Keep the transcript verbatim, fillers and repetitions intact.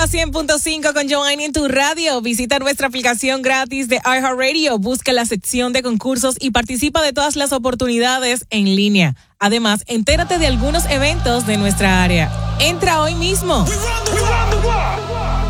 Rumba cien punto cinco con Joanny en tu radio. Visita nuestra aplicación gratis de iHeartRadio, busca la sección de concursos y participa de todas las oportunidades en línea. Además, entérate de algunos eventos de nuestra área. Entra hoy mismo. We run the, we run the